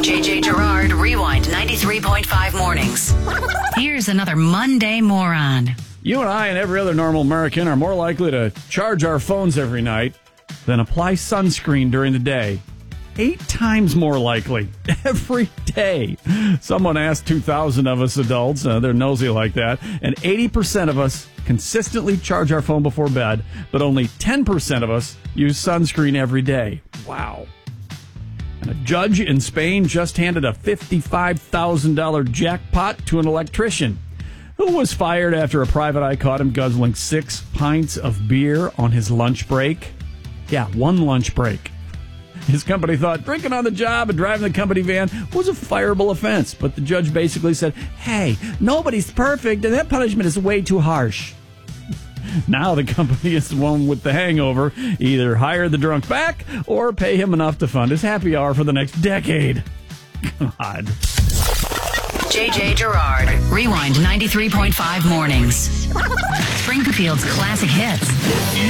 JJ Gerard, Rewind 93.5 mornings. Here's another Monday moron. You and I and every other normal American are more likely to charge our phones every night than apply sunscreen during the day. 8 times more likely every day. Someone asked 2,000 of us adults, they're nosy like that, and 80% of us consistently charge our phone before bed, but only 10% of us use sunscreen every day. Wow. And a judge in Spain just handed a $55,000 jackpot to an electrician who was fired after a private eye caught him guzzling 6 pints of beer on his lunch break. Yeah, one lunch break. His company thought drinking on the job and driving the company van was a fireable offense, but the judge basically said, hey, nobody's perfect, and that punishment is way too harsh. Now the company is the one with the hangover. Either hire the drunk back or pay him enough to fund his happy hour for the next decade. God. JJ Gerard, Rewind 93.5 mornings. Springfield's classic hits.